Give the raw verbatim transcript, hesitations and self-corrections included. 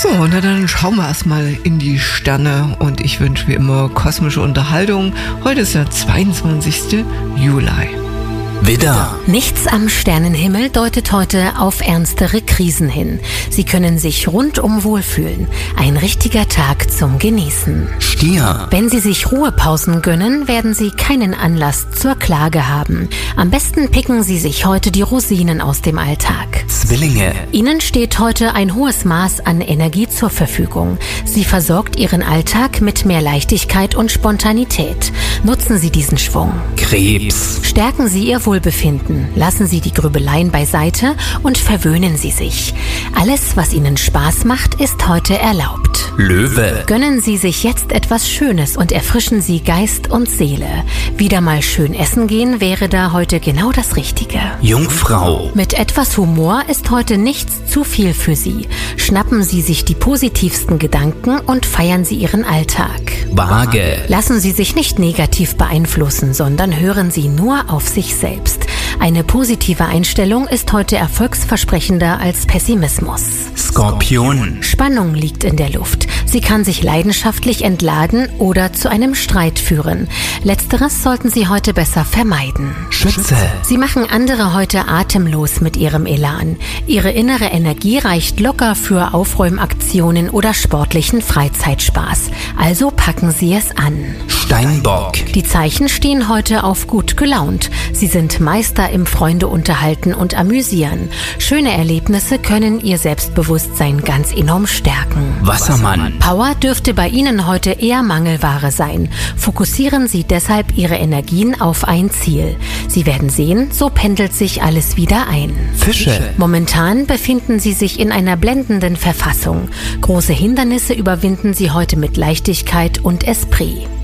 So, na dann schauen wir erstmal in die Sterne und ich wünsche wie immer kosmische Unterhaltung. Heute ist der zweiundzwanzigste Juli. Widder. Nichts am Sternenhimmel deutet heute auf ernstere Krisen hin. Sie können sich rundum wohlfühlen. Ein richtiger Tag zum Genießen. Stier. Wenn Sie sich Ruhepausen gönnen, werden Sie keinen Anlass zur Klage haben. Am besten picken Sie sich heute die Rosinen aus dem Alltag. Zwillinge. Ihnen steht heute ein hohes Maß an Energie zur Verfügung. Sie versorgt Ihren Alltag mit mehr Leichtigkeit und Spontanität. Nutzen Sie diesen Schwung. Krebs. Stärken Sie Ihr Wohlbefinden, lassen Sie die Grübeleien beiseite und verwöhnen Sie sich. Alles, was Ihnen Spaß macht, ist heute erlaubt. Löwe. Gönnen Sie sich jetzt etwas Schönes und erfrischen Sie Geist und Seele. Wieder mal schön essen gehen wäre da heute genau das Richtige. Jungfrau. Mit etwas Humor ist heute nichts zu viel für Sie. Schnappen Sie sich die positivsten Gedanken und feiern Sie Ihren Alltag. Waage. Lassen Sie sich nicht negativ beeinflussen, sondern hören Sie nur auf sich selbst. Eine positive Einstellung ist heute erfolgsversprechender als Pessimismus. Skorpion. Spannung liegt in der Luft. Sie kann sich leidenschaftlich entladen oder zu einem Streit führen. Letzteres sollten Sie heute besser vermeiden. Schütze. Sie machen andere heute atemlos mit ihrem Elan. Ihre innere Energie reicht locker für Aufräumaktionen oder sportlichen Freizeitspaß. Also packen Sie es an. Steinbock. Die Zeichen stehen heute auf gut gelaunt. Sie sind Meister im Freunde unterhalten und amüsieren. Schöne Erlebnisse können Ihr Selbstbewusstsein ganz enorm stärken. Wassermann. Power dürfte bei Ihnen heute eher Mangelware sein. Fokussieren Sie deshalb Ihre Energien auf ein Ziel. Sie werden sehen, so pendelt sich alles wieder ein. Fische. Momentan befinden Sie sich in einer blendenden Verfassung. Große Hindernisse überwinden Sie heute mit Leichtigkeit und Esprit.